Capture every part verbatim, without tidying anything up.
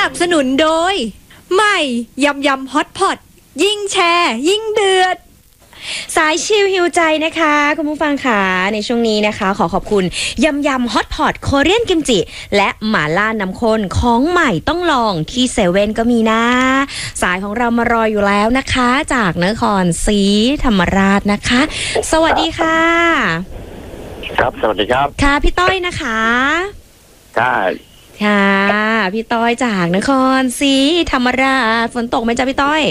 นับสนุนโดยใหม่ยำยำฮอตพอตยิ่งแชร์ยิ่งเดือดสายชิลฮิวใจนะคะคุณผู้ฟังค่ะในช่วงนี้นะคะขอขอบคุณยำยำฮอตพอตโคเรียนกิมจิและหม่าล่าน้ำข้นของใหม่ต้องลองที่เซเว่นก็มีนะสายของเรามารออยู่แล้วนะคะจากนครศรีธรรมราชนะคะสวัสดีค่ะครับสวัสดีครับค่ะพี่ต้อยนะคะใช่ค่ะพี่ต้อยจากนครศรีธรรมราชฝนตกไหมจ๊ะพี่ต้อย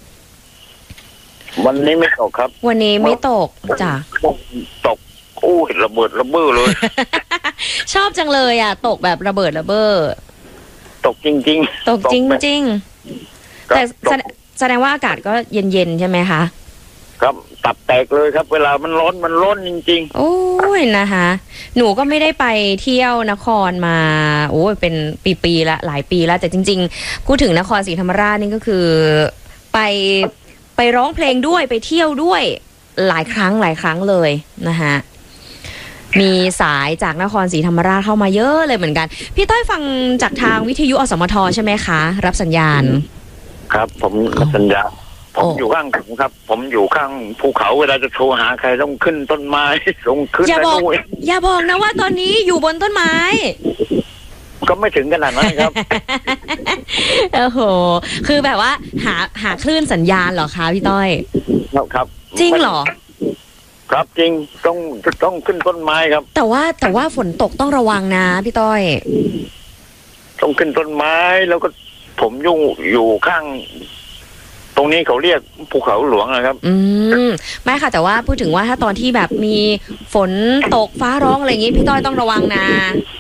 วันนี้ไม่ตกครับวันนี้ไม่ตกจ้ะตกอู้เห็นระเบิดระเบ้อเลยชอบจังเลยอ่ะตกแบบระเบิดระเบ้อตกจริงๆตกจริงๆแต่แสดงว่าอากาศก็เย็นๆใช่ไหมคะครับตับแตกเลยครับเวลามันร้อนมันร้อนจริงๆโอ้ยนะคะหนูก็ไม่ได้ไปเที่ยวนครมาโอ้ยเป็นปีๆละหลายปีแล้วแต่จริงๆพูดถึงนครศรีธรรมราชนี่ก็คือไปไปร้องเพลงด้วยไปเที่ยวด้วยหลายครั้งหลายครั้งเลยนะคะมีสายจากนครศรีธรรมราชเข้ามาเยอะเลยเหมือนกันพี่ต้อยฟังจากทางวิทยุอสมทใช่ไหมคะรับสัญญาณครับผมรับสัญญาณผมอยู่ข้างผมครับผมอยู่ข้างภูเขาเวลาจะโทรหาใครต้องขึ้นต้นไม้ลงขึ้นอย่าบอกอย่าบอกนะว่าตอนนี้อยู่บนต้นไม้ก็ไม่ถึงขนาดนั้นครับโอ้โหคือแบบว่าหาหาคลื่นสัญญาณเหรอคะพี่ต้อยครับครับจริงเหรอครับจริงต้องต้องขึ้นต้นไม้ครับแต่ว่าแต่ว่าฝนตกต้องระวังนะพี่ต้อยต้องขึ้นต้นไม้แล้วก็ผมยุ่งอยู่ข้างตรงนี้เขาเรียกภูเขาหลวงนะครับอืมไม่ค่ะแต่ว่าพูดถึงว่าถ้าตอนที่แบบมีฝนตกฟ้าร้องอะไรอย่างงี้พี่ต้อยต้องระวังนะ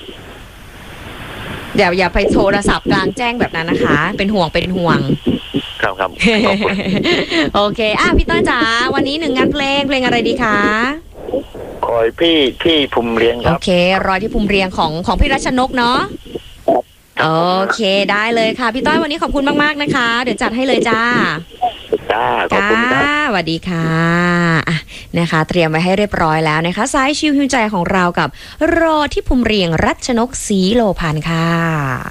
อย่าอย่าไปโทรศัพท์กลางแจ้งแบบนั้นนะคะเป็นห่วงเป็นห่วงครับครับโอเคอ่ะพี่ต้อยจ๋าวันนี้หนึ่งงานเพลงเพลงอะไรดีคะคอยพี่ที่ภูมิเรียงครับโอเครอยที่ภูมิเรียงของของพี่รัชนกเนาะโอเคได้เลยค่ะพี่ต้อยวันนี้ขอบคุณมากๆนะคะเดี๋ยวจัดให้เลยจ้าจ้าขอบคุณครับสวัสดีค่ะอ่ะนะคะเตรียมไว้ให้เรียบร้อยแล้วนะคะสายชิวหิวใจของเรากับรอที่ภูมิเรียงรัชนกศรีโลภานค่ะ